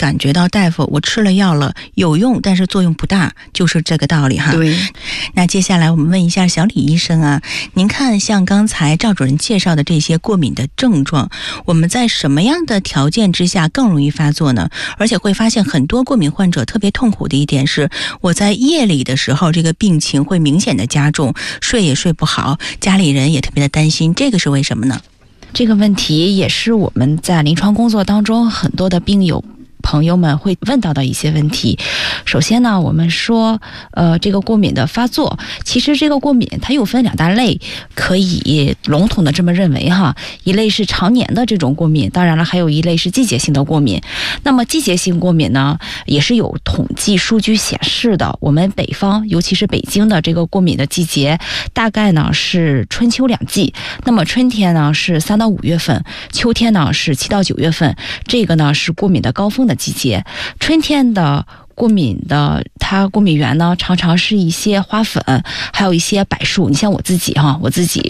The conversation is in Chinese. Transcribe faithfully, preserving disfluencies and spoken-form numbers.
感觉到大夫我吃了药了有用，但是作用不大，就是这个道理哈。 对。 那接下来我们问一下小李医生啊，您看像刚才赵主任介绍的这些过敏的症状，我们在什么样的条件之下更容易发作呢？而且会发现很多过敏患者特别痛苦的一点是，我在夜里的时候这个病情会明显的加重，睡也睡不好，家里人也特别的担心，这个是为什么呢？ 这个问题也是我们在临床工作当中很多的病友朋友们会问到的一些问题。首先呢，我们说呃，这个过敏的发作，其实这个过敏它又分两大类，可以笼统的这么认为哈。一类是常年的这种过敏，当然了还有一类是季节性的过敏。那么季节性过敏呢，也是有统计数据显示的，我们北方尤其是北京的这个过敏的季节大概呢是春秋两季。那么春天呢是三到五月份，秋天呢是七到九月份，这个呢是过敏的高峰的季节。春天的过敏的它过敏源呢常常是一些花粉，还有一些柏树。你像我自己哈，我自己